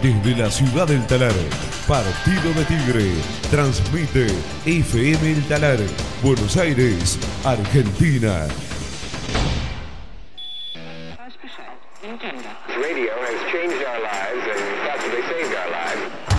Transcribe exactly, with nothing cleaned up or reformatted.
Desde la ciudad del Talar, Partido de Tigre, transmite F M El Talar, Buenos Aires, Argentina. Radio has changed our lives and possibly saved our lives.